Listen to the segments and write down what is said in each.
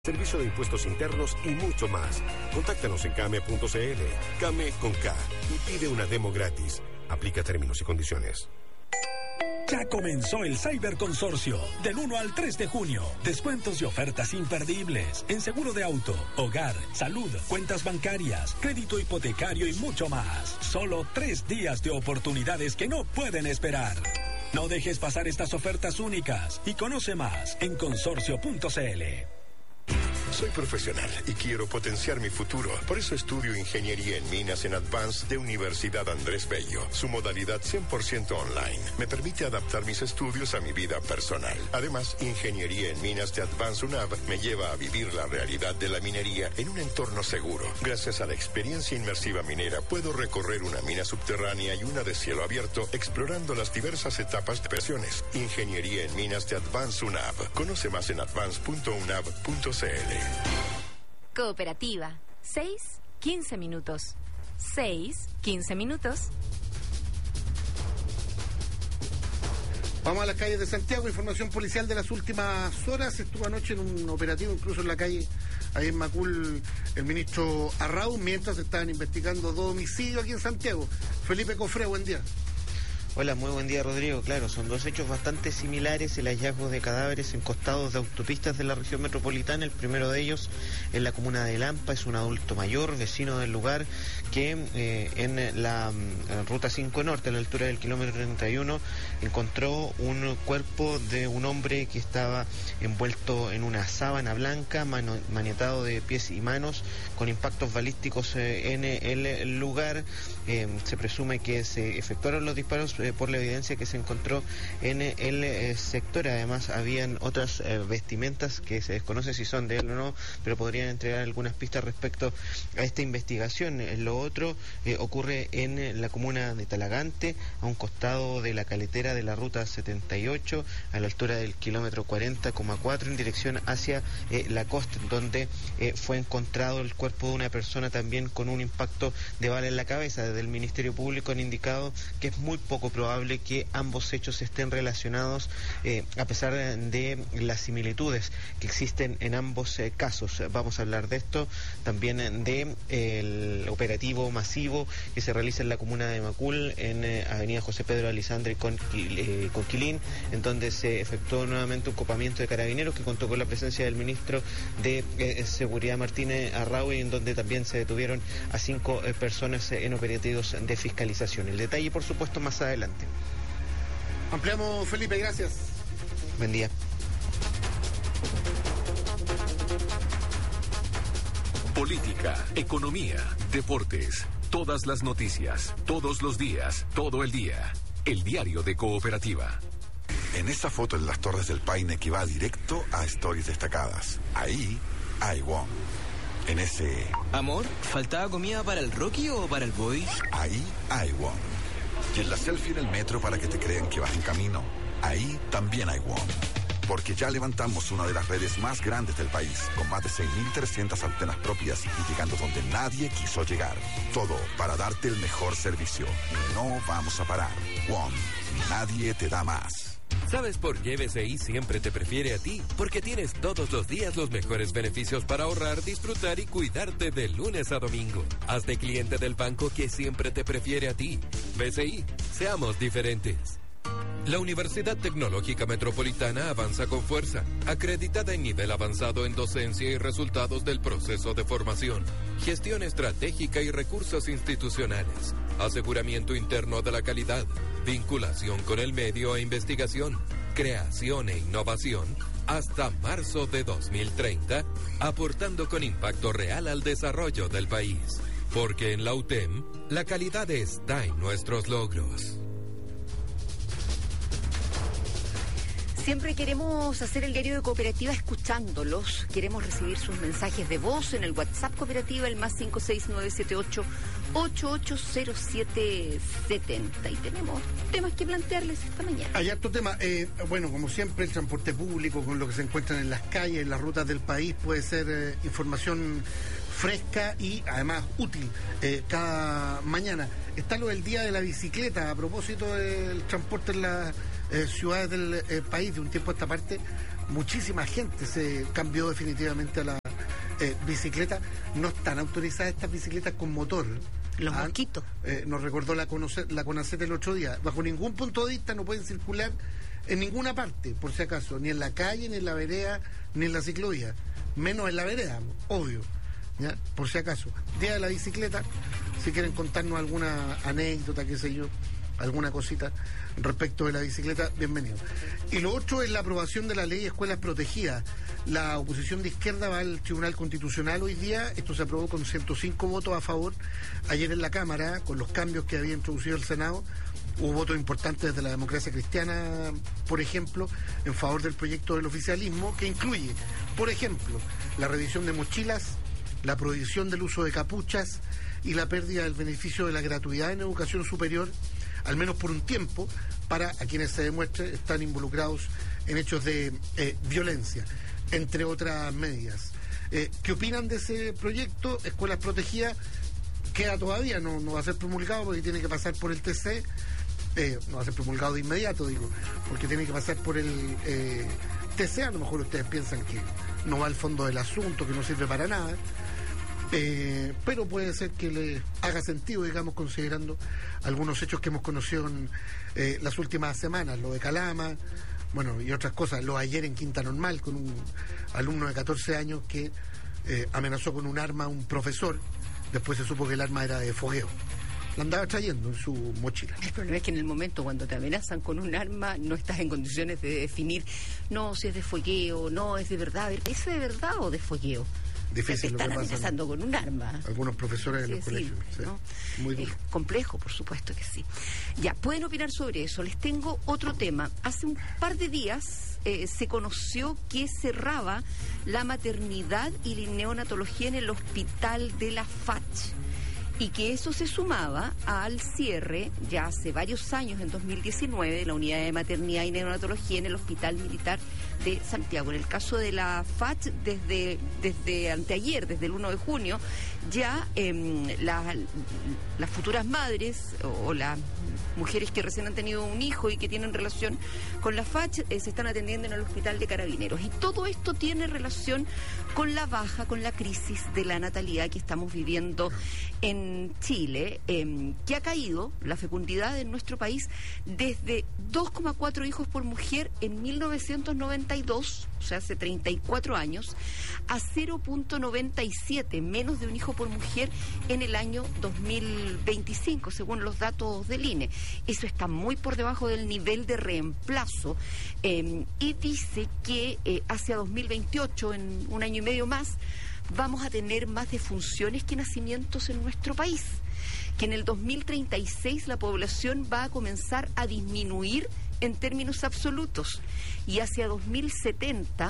servicio de impuestos internos y mucho más. Contáctanos en kame.cl, Kame con K, y pide una demo gratis. Aplica términos y condiciones. Ya comenzó el Cyberconsorcio, del 1 al 3 de junio. Descuentos y ofertas imperdibles en seguro de auto, hogar, salud, cuentas bancarias, crédito hipotecario y mucho más. Solo 3 días de oportunidades que no pueden esperar. No dejes pasar estas ofertas únicas y conoce más en consorcio.cl. Soy profesional y quiero potenciar mi futuro. Por eso estudio Ingeniería en Minas en Advance de Universidad Andrés Bello. Su modalidad 100% online me permite adaptar mis estudios a mi vida personal. Además, Ingeniería en Minas de Advance UNAV me lleva a vivir la realidad de la minería en un entorno seguro. Gracias a la experiencia inmersiva minera, puedo recorrer una mina subterránea y una de cielo abierto, explorando las diversas etapas de operaciones. Ingeniería en Minas de Advance UNAV. Conoce más en advance.unav.cl. Cooperativa. 6-15 minutos. 6-15 minutos. Vamos a las calles de Santiago. Información policial de las últimas horas. Estuvo anoche en un operativo, incluso en la calle, ahí en Macul, el ministro Arrau, mientras estaban investigando 2 homicidios aquí en Santiago. Felipe Cofré, buen día. Hola, muy buen día, Rodrigo. Claro, son 2 hechos bastante similares, el hallazgo de cadáveres en costados de autopistas de la región metropolitana. El primero de ellos en la comuna de Lampa, es un adulto mayor, vecino del lugar, que en la ruta 5 Norte, a la altura del kilómetro 31, encontró un cuerpo de un hombre que estaba envuelto en una sábana blanca, maniatado de pies y manos, con impactos balísticos en el lugar. Se presume que se efectuaron los disparos por la evidencia que se encontró en el sector. Además, habían otras vestimentas que se desconoce si son de él o no, pero podrían entregar algunas pistas respecto a esta investigación. Lo otro ocurre en la comuna de Talagante, a un costado de la caletera de la ruta 78, a la altura del kilómetro 40,4, en dirección hacia la costa, donde fue encontrado el cuerpo de una persona también con un impacto de bala en la cabeza. Desde el Ministerio Público han indicado que es muy poco probable que ambos hechos estén relacionados, a pesar de las similitudes que existen en ambos casos. Vamos a hablar de esto, también de el operativo masivo que se realiza en la comuna de Macul, en avenida José Pedro Alisandre con Quilín, en donde se efectuó nuevamente un copamiento de carabineros que contó con la presencia del ministro de Seguridad, Martínez Arrau, y en donde también se detuvieron a 5 personas en operativos de fiscalización. El detalle, por supuesto, más adelante. Ampliamos, Felipe, gracias. Buen día. Política, economía, deportes, todas las noticias, todos los días, todo el día. El diario de Cooperativa. En esa foto en las Torres del Paine que va directo a Stories Destacadas. Ahí hay Wong. En ese... Amor, ¿faltaba comida para el Rocky o para el Boy? Ahí hay Wong. Y en la selfie en el metro para que te crean que vas en camino. Ahí también hay Wong. Porque ya levantamos una de las redes más grandes del país, con más de 6.300 antenas propias y llegando donde nadie quiso llegar. Todo para darte el mejor servicio. Y no vamos a parar. Wong. Nadie te da más. ¿Sabes por qué BCI siempre te prefiere a ti? Porque tienes todos los días los mejores beneficios para ahorrar, disfrutar y cuidarte de lunes a domingo. Hazte cliente del banco que siempre te prefiere a ti. BCI, seamos diferentes. La Universidad Tecnológica Metropolitana avanza con fuerza, acreditada en nivel avanzado en docencia y resultados del proceso de formación, gestión estratégica y recursos institucionales, aseguramiento interno de la calidad, vinculación con el medio e investigación, creación e innovación, hasta marzo de 2030, aportando con impacto real al desarrollo del país. Porque en la UTEM, la calidad está en nuestros logros. Siempre queremos hacer el diario de Cooperativa escuchándolos. Queremos recibir sus mensajes de voz en el WhatsApp Cooperativa, el más 56978-880770. Y tenemos temas que plantearles esta mañana. Hay harto tema. Bueno, como siempre, el transporte público, con lo que se encuentran en las calles, en las rutas del país, puede ser información fresca y además útil cada mañana. Está lo del Día de la Bicicleta, a propósito del transporte en las ciudades del país. De un tiempo a esta parte muchísima gente se cambió definitivamente a la bicicleta. No están autorizadas estas bicicletas con motor. Los mosquitos. Nos recordó la CONACET el otro día. Bajo ningún punto de vista no pueden circular en ninguna parte, por si acaso, ni en la calle, ni en la vereda, ni en la ciclovía, menos en la vereda, obvio, ¿ya? Por si acaso. Día de la bicicleta, si quieren contarnos alguna anécdota, qué sé yo, alguna cosita respecto de la bicicleta, bienvenido. Y lo otro es la aprobación de la ley de escuelas protegidas. La oposición de izquierda va al Tribunal Constitucional hoy día. Esto se aprobó con 105 votos a favor. Ayer en la Cámara, con los cambios que había introducido el Senado, hubo votos importantes desde la democracia cristiana, por ejemplo, en favor del proyecto del oficialismo, que incluye, por ejemplo, la revisión de mochilas, la prohibición del uso de capuchas y la pérdida del beneficio de la gratuidad en educación superior, al menos por un tiempo, para a quienes se demuestre están involucrados en hechos de violencia, entre otras medidas. ¿Qué opinan de ese proyecto? Escuelas protegidas queda todavía, no va a ser promulgado porque tiene que pasar por el TC, no va a ser promulgado de inmediato, digo, porque tiene que pasar por el TC. A lo mejor ustedes piensan que no va al fondo del asunto, que no sirve para nada, pero puede ser que le haga sentido, digamos, considerando algunos hechos que hemos conocido en las últimas semanas, lo de Calama, bueno, y otras cosas, lo de ayer en Quinta Normal, con un alumno de 14 años que amenazó con un arma a un profesor. Después se supo que el arma era de fogueo. La andaba trayendo en su mochila. El problema es que en el momento cuando te amenazan con un arma no estás en condiciones de definir, no, si es de fogueo, no, es de verdad. ¿Es de verdad o de fogueo? Difícil. Te están amenazando con un arma. Algunos profesores de los colegios. Sí, ¿no? Muy duro. Es complejo, por supuesto que sí. Ya, pueden opinar sobre eso. Les tengo otro tema. Hace un par de días se conoció que cerraba la maternidad y la neonatología en el hospital de la FACH. Y que eso se sumaba al cierre, ya hace varios años, en 2019, de la unidad de maternidad y neonatología en el Hospital Militar de Santiago. En el caso de la FACH, desde anteayer, desde el 1 de junio, ya las futuras madres o las mujeres que recién han tenido un hijo y que tienen relación con la FACH se están atendiendo en el Hospital de Carabineros. Y todo esto tiene relación con la baja, con la crisis de la natalidad que estamos viviendo en Chile, que ha caído la fecundidad en nuestro país desde 2,4 hijos por mujer en 1992, o sea, hace 34 años, a 0,97, menos de un hijo por mujer en el año 2025, según los datos del INE. Eso está muy por debajo del nivel de reemplazo, y dice que hacia 2028, en un año y medio más, vamos a tener más defunciones que nacimientos en nuestro país, que en el 2036 la población va a comenzar a disminuir en términos absolutos, y hacia 2070,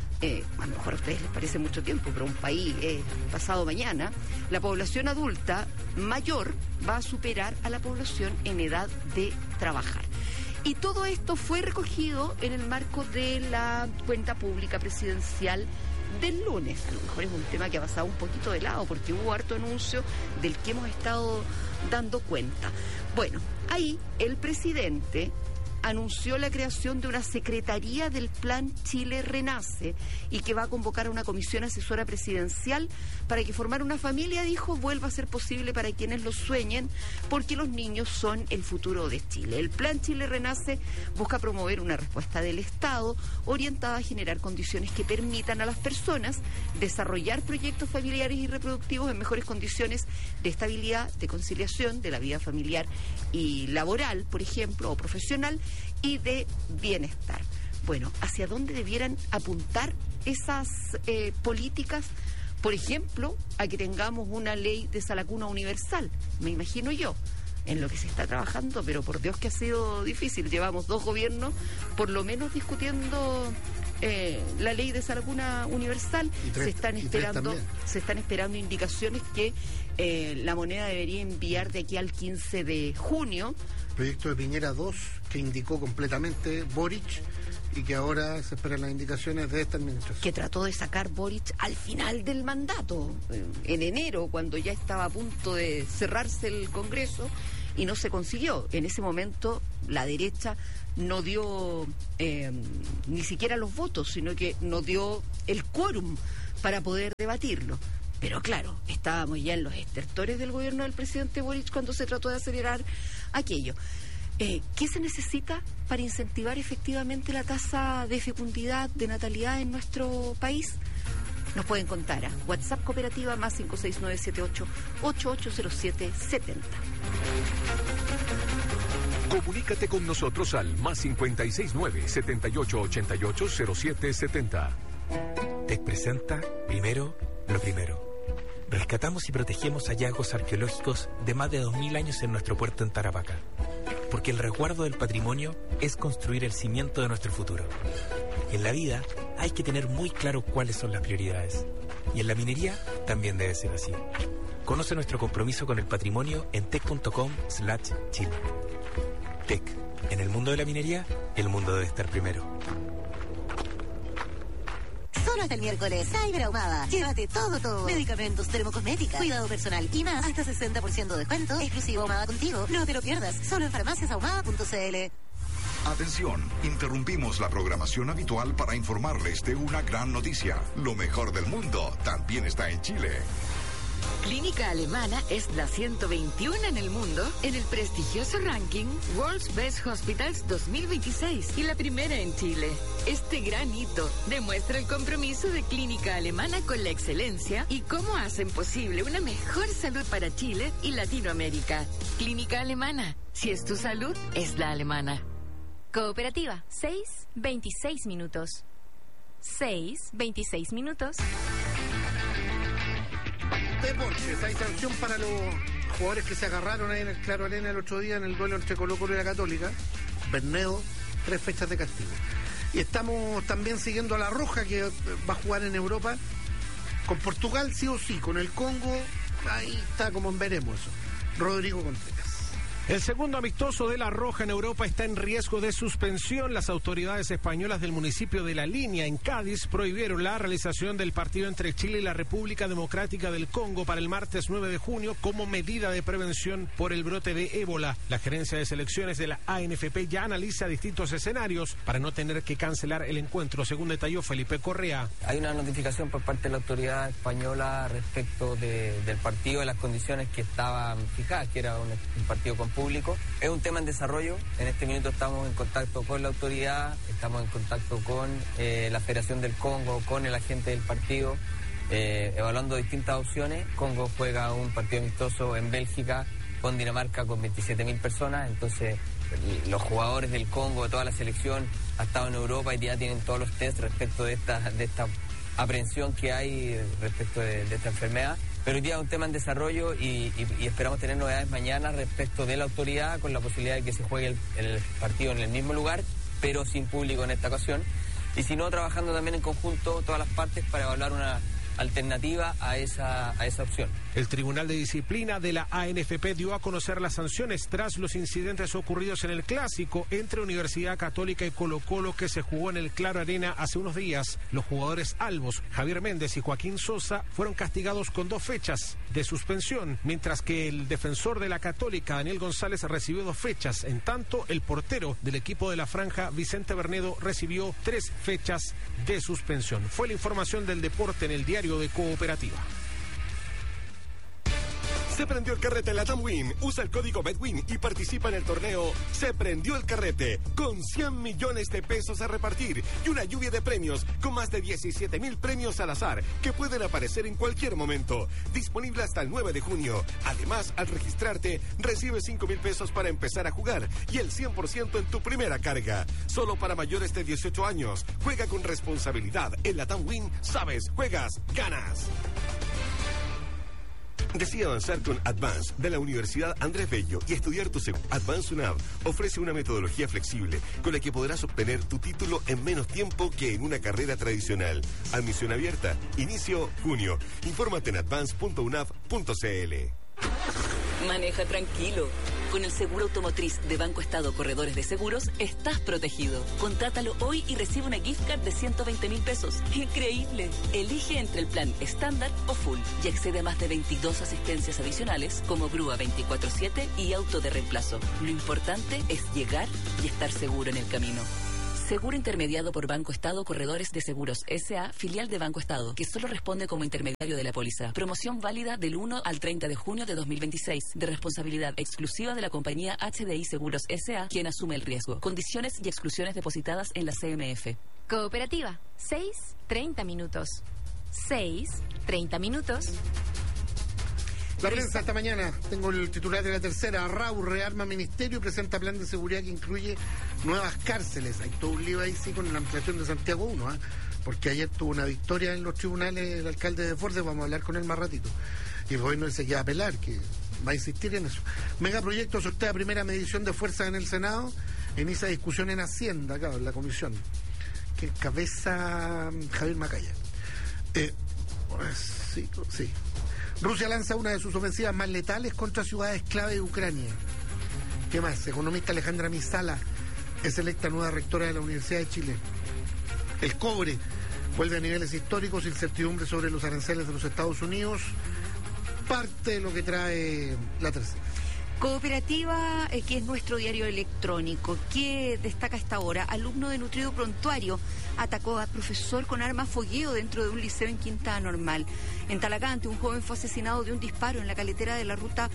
a lo mejor a ustedes les parece mucho tiempo, pero un país pasado mañana, la población adulta mayor va a superar a la población en edad de trabajar. Y todo esto fue recogido en el marco de la cuenta pública presidencial del lunes. A lo mejor es un tema que ha pasado un poquito de lado porque hubo harto anuncio del que hemos estado dando cuenta. Bueno, ahí el presidente anunció la creación de una secretaría del Plan Chile Renace y que va a convocar a una comisión asesora presidencial para que formar una familia, dijo, vuelva a ser posible para quienes lo sueñen, porque los niños son el futuro de Chile. El Plan Chile Renace busca promover una respuesta del Estado orientada a generar condiciones que permitan a las personas desarrollar proyectos familiares y reproductivos en mejores condiciones de estabilidad, de conciliación de la vida familiar y laboral, por ejemplo, o profesional, y de bienestar. Bueno, ¿hacia dónde debieran apuntar esas políticas? Por ejemplo, a que tengamos una ley de salacuna universal, me imagino yo, en lo que se está trabajando, pero por Dios que ha sido difícil. Llevamos 2 gobiernos por lo menos discutiendo la ley de salacuna universal. Se están esperando indicaciones que la moneda debería enviar de aquí al 15 de junio. Proyecto de Piñera 2, que indicó completamente Boric, y que ahora se esperan las indicaciones de esta administración. Que trató de sacar Boric al final del mandato, en enero, cuando ya estaba a punto de cerrarse el Congreso. y no se consiguió. En ese momento la derecha no dio ni siquiera los votos, sino que no dio el quórum para poder debatirlo. Pero claro, estábamos ya en los estertores del gobierno del presidente Boric cuando se trató de acelerar aquello. ¿Qué se necesita para incentivar efectivamente la tasa de fecundidad, de natalidad en nuestro país? Nos pueden contar a WhatsApp Cooperativa más 56978-880770. Comunícate con nosotros al más 569-7888-0770. TEC presenta Primero lo Primero. Rescatamos y protegemos hallazgos arqueológicos de más de 2000 años en nuestro puerto en Tarapacá. Porque el resguardo del patrimonio es construir el cimiento de nuestro futuro. En la vida hay que tener muy claro cuáles son las prioridades. Y en la minería también debe ser así. Conoce nuestro compromiso con el patrimonio en tec.com/Chile. TEC. En el mundo de la minería, el mundo debe estar primero. Solo hasta el miércoles, Cyber Ahumada. Llévate todo. Medicamentos, dermocosmética, cuidado personal y más. Hasta 60% de descuento. Exclusivo Ahumada contigo. No te lo pierdas. Solo en farmaciasahumada.cl. Atención, interrumpimos la programación habitual para informarles de una gran noticia. Lo mejor del mundo también está en Chile. Clínica Alemana es la 121 en el mundo en el prestigioso ranking World's Best Hospitals 2026 y la primera en Chile. Este gran hito demuestra el compromiso de Clínica Alemana con la excelencia y cómo hacen posible una mejor salud para Chile y Latinoamérica. Clínica Alemana, si es tu salud, es la alemana. Cooperativa, 6:26 minutos. 6:26 minutos. Deportes, hay sanción para los jugadores que se agarraron ahí en el Claro Arena el otro día en el duelo entre Colo-Colo y la Católica. Bernedo, 3 fechas de castigo. Y estamos también siguiendo a La Roja, que va a jugar en Europa con Portugal sí o sí, con el Congo ahí está como en veremos eso. Rodrigo Contreras. El segundo amistoso de La Roja en Europa está en riesgo de suspensión. Las autoridades españolas del municipio de La Línea, en Cádiz, prohibieron la realización del partido entre Chile y la República Democrática del Congo para el martes 9 de junio como medida de prevención por el brote de ébola. La gerencia de selecciones de la ANFP ya analiza distintos escenarios para no tener que cancelar el encuentro, según detalló Felipe Correa. Hay una notificación por parte de la autoridad española respecto del partido, de las condiciones que estaban fijadas, que era un partido con público. Es un tema en desarrollo. En este minuto estamos en contacto con la autoridad, estamos en contacto con la Federación del Congo, con el agente del partido, evaluando distintas opciones. Congo juega un partido amistoso en Bélgica con Dinamarca con 27.000 personas, entonces los jugadores del Congo, de toda la selección, ha estado en Europa y ya tienen todos los test respecto de esta aprehensión que hay respecto de esta enfermedad. Pero hoy día es un tema en desarrollo y esperamos tener novedades mañana respecto de la autoridad, con la posibilidad de que se juegue el partido en el mismo lugar, pero sin público en esta ocasión. Y si no, trabajando también en conjunto todas las partes para evaluar una alternativa a esa opción. El Tribunal de Disciplina de la ANFP dio a conocer las sanciones tras los incidentes ocurridos en el clásico entre Universidad Católica y Colo-Colo que se jugó en el Claro Arena hace unos días. Los jugadores albos, Javier Méndez y Joaquín Sosa, fueron castigados con 2 fechas de suspensión, mientras que el defensor de la Católica, Daniel González, recibió 2 fechas. En tanto, el portero del equipo de la Franja, Vicente Bernedo, recibió 3 fechas de suspensión. Fue la información del deporte en el diario de Cooperativa. Se prendió el carrete en la Tamwin. Usa el código BEDWIN y participa en el torneo Se Prendió el Carrete, con 100 millones de pesos a repartir y una lluvia de premios con más de 17.000 premios al azar que pueden aparecer en cualquier momento. Disponible hasta el 9 de junio. Además, al registrarte, recibes 5.000 pesos para empezar a jugar y el 100% en tu primera carga. Solo para mayores de 18 años. Juega con responsabilidad. En la Tamwin, sabes, juegas, ganas. Decide avanzar con Advance de la Universidad Andrés Bello y estudiar tu segundo. Advance UNAV ofrece una metodología flexible con la que podrás obtener tu título en menos tiempo que en una carrera tradicional. Admisión abierta. Inicio junio. Infórmate en advance.unav.cl. Maneja tranquilo. Con el seguro automotriz de Banco Estado Corredores de Seguros, estás protegido. Contrátalo hoy y recibe una gift card de 120.000 pesos. ¡Increíble! Elige entre el plan estándar o full y accede a más de 22 asistencias adicionales como grúa 24/7 y auto de reemplazo. Lo importante es llegar y estar seguro en el camino. Seguro intermediado por Banco Estado Corredores de Seguros S.A., filial de Banco Estado, que solo responde como intermediario de la póliza. Promoción válida del 1 al 30 de junio de 2026, de responsabilidad exclusiva de la compañía HDI Seguros S.A., quien asume el riesgo. Condiciones y exclusiones depositadas en la CMF. Cooperativa, 6:30 minutos. 6:30 minutos. La prensa esta mañana, tengo el titular de La Tercera. Raúl rearma ministerio y presenta plan de seguridad que incluye nuevas cárceles. Hay todo un lío ahí sí con la ampliación de Santiago 1, porque ayer tuvo una victoria en los tribunales el alcalde de Fordes, vamos a hablar con él más ratito. Y el gobierno se queda a apelar, que va a insistir en eso. Megaproyecto sortea primera medición de fuerzas en el Senado, inicia discusión en Hacienda, claro, en la comisión, que encabeza Javier Macaya. Sí. Rusia lanza una de sus ofensivas más letales contra ciudades clave de Ucrania. ¿Qué más? Economista Alejandra Misala es electa nueva rectora de la Universidad de Chile. El cobre vuelve a niveles históricos, incertidumbre sobre los aranceles de los Estados Unidos. Parte de lo que trae La Tercera. Cooperativa, que es nuestro diario electrónico, que destaca esta hora. Alumno de Nutrido Prontuario atacó a profesor con arma fogueo dentro de un liceo en Quinta Normal. En Talagante, un joven fue asesinado de un disparo en la caletera de la ruta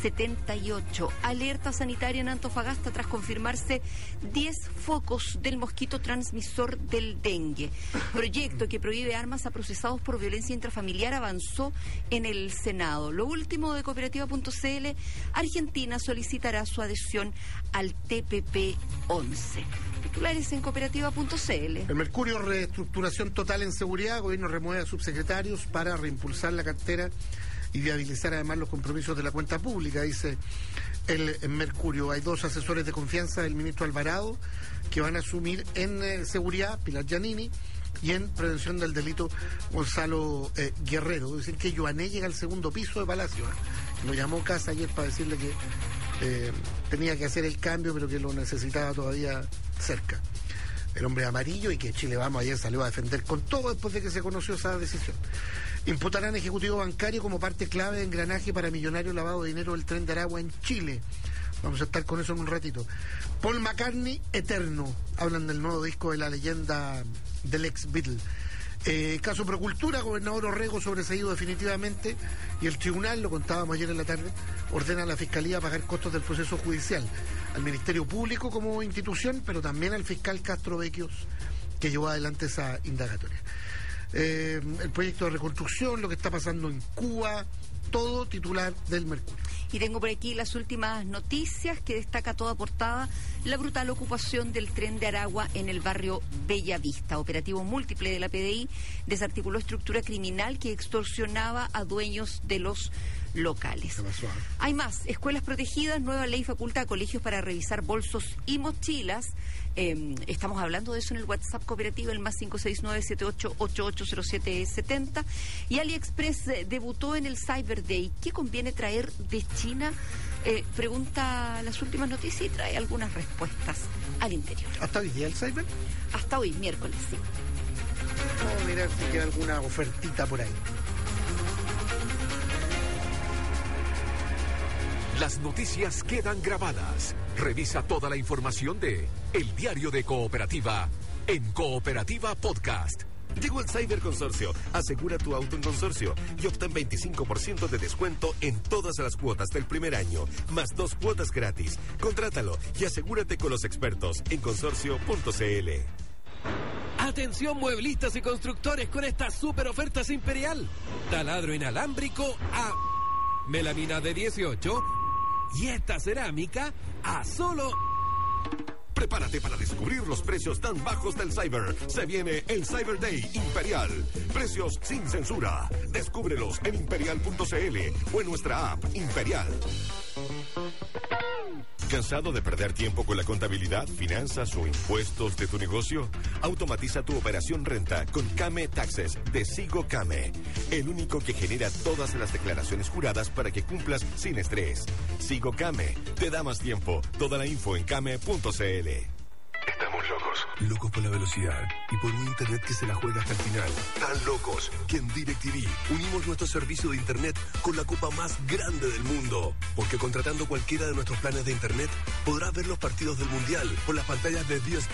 78. Alerta sanitaria en Antofagasta tras confirmarse 10 focos del mosquito transmisor del dengue. Proyecto que prohíbe armas a procesados por violencia intrafamiliar avanzó en el Senado. Lo último de Cooperativa.cl, Argentina solicitará su adhesión al TPP-11. Titulares en Cooperativa.cl. El Mercurio, reestructuración total en seguridad. Gobierno remueve a subsecretarios para reimpulsar la cartera y viabilizar además los compromisos de la cuenta pública, dice el Mercurio. Hay 2 asesores de confianza del ministro Alvarado que van a asumir en seguridad, Pilar Giannini, y en prevención del delito, Gonzalo Guerrero. Dicen que Joané llega al segundo piso de Palacio. Lo llamó Casa ayer para decirle que tenía que hacer el cambio, pero que lo necesitaba todavía cerca. El hombre amarillo, y que Chile Vamos ayer salió a defender con todo después de que se conoció esa decisión. Imputarán ejecutivo bancario como parte clave de engranaje para millonario lavado de dinero del Tren de Aragua en Chile. Vamos a estar con eso en un ratito. Paul McCartney, eterno. Hablan del nuevo disco de la leyenda del ex Beatle. Caso Procultura, gobernador Orrego sobreseído definitivamente, y el tribunal, lo contábamos ayer en la tarde, ordena a la Fiscalía pagar costos del proceso judicial, al Ministerio Público como institución, pero también al fiscal Castro Vecchios, que llevó adelante esa indagatoria. El proyecto de reconstrucción, lo que está pasando en Cuba, todo titular del Mercurio. Y tengo por aquí las últimas noticias que destaca toda portada: la brutal ocupación del Tren de Aragua en el barrio Bellavista. Operativo múltiple de la PDI desarticuló estructura criminal que extorsionaba a dueños de los locales. Hay más. Escuelas protegidas, nueva ley faculta a colegios para revisar bolsos y mochilas. Estamos hablando de eso en el WhatsApp Cooperativa, el más 569-78880770. Y AliExpress debutó en el Cyber Day. ¿Qué conviene traer de China? Pregunta las últimas noticias y trae algunas respuestas al interior. ¿Hasta hoy día el Cyber? Hasta hoy, miércoles, sí. Vamos a mirar si queda alguna ofertita por ahí. Las noticias quedan grabadas. Revisa toda la información de El Diario de Cooperativa en Cooperativa Podcast. Llegó el Cyber Consorcio. Asegura tu auto en Consorcio y obtén 25% de descuento en todas las cuotas del primer año, más 2 cuotas gratis. Contrátalo y asegúrate con los expertos en consorcio.cl. Atención mueblistas y constructores con estas super ofertas Imperial. Taladro inalámbrico a melamina de 18 y esta cerámica a solo... Prepárate para descubrir los precios tan bajos del Cyber. Se viene el Cyber Day Imperial. Precios sin censura. Descúbrelos en imperial.cl o en nuestra app Imperial. ¿Cansado de perder tiempo con la contabilidad, finanzas o impuestos de tu negocio? Automatiza tu operación renta con Came Taxes de Sigo Came, el único que genera todas las declaraciones juradas para que cumplas sin estrés. Sigo Came te da más tiempo. Toda la info en came.cl. Estamos locos. Locos por la velocidad y por un internet que se la juega hasta el final. Tan locos que en DirecTV unimos nuestro servicio de internet con la copa más grande del mundo. Porque contratando cualquiera de nuestros planes de internet podrás ver los partidos del Mundial por las pantallas de DStv